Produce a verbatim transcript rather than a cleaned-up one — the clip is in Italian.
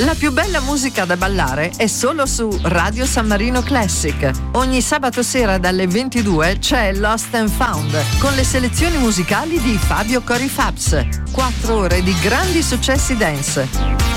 La più bella musica da ballare è solo su Radio San Marino Classic. Ogni sabato sera dalle ventidue c'è Lost and Found con le selezioni musicali di Fabio Corifabs. Quattro ore di grandi successi dance.